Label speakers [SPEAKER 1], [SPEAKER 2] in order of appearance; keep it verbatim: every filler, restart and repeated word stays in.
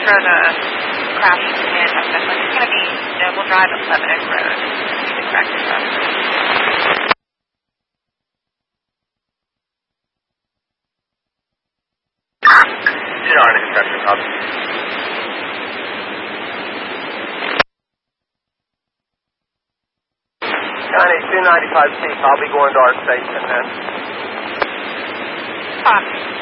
[SPEAKER 1] where the crash is in Manchester. Like, it's going to be Noble Drive at Lebanon Road. Be the correct address.
[SPEAKER 2] Two Arctic Construction Hub. Johnny, two ninety-five Chief, I'll be going to our station then.
[SPEAKER 1] Fox.